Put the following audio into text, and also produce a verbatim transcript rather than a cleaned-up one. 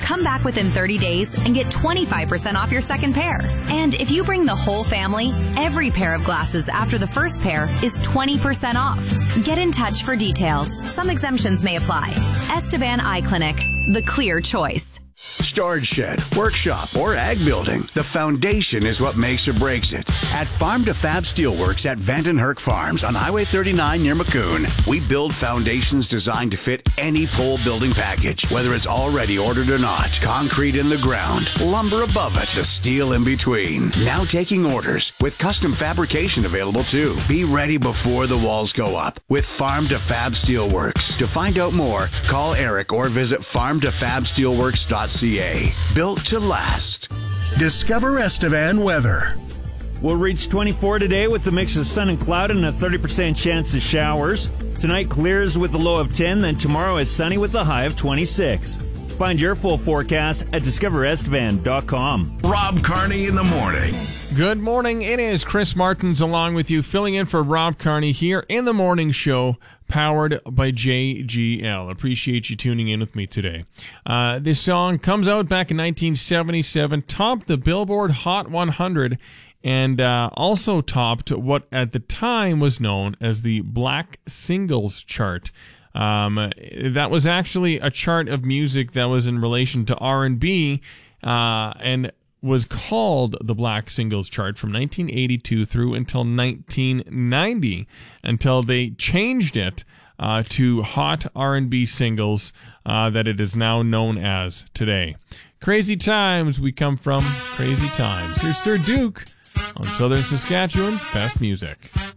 Come back within thirty days and get twenty-five percent off your second pair. And if you bring the whole family, every pair of glasses after the first pair is twenty percent off. Get in touch for details. Some exemptions may apply. Estevan Eye Clinic, the clear choice. Storage shed, workshop, or ag building, the foundation is what makes or breaks it. At Farm to Fab Steelworks at Vandenherk Farms on Highway thirty-nine near Maccoon, we build foundations designed to fit any pole building package, whether it's already ordered or not. Concrete in the ground, lumber above it, the steel in between. Now taking orders with custom fabrication available too. Be ready before the walls go up with Farm to Fab Steelworks. To find out more, call Eric or visit farm to fab steelworks dot c a. Built to last. Discover Estevan weather. We'll reach twenty-four today with a mix of sun and cloud and a thirty percent chance of showers. Tonight clears with a low of ten, then tomorrow is sunny with a high of twenty-six. Find your full forecast at discover estevan dot com. Rob Carney in the morning. Good morning. It is Chris Martins along with you, filling in for Rob Carney here in the morning show, powered by J G L. Appreciate you tuning in with me today. Uh, this song comes out back in nineteen seventy-seven, topped the Billboard Hot one hundred, and uh, also topped what at the time was known as the Black Singles Chart. Um, that was actually a chart of music that was in relation to R and B, uh, and was called the Black Singles Chart from nineteen eighty-two through until nineteen ninety, until they changed it uh, to Hot R and B Singles, uh, that it is now known as today. Crazy times we come from, crazy times. Here's Sir Duke on Southern Saskatchewan's Best Music.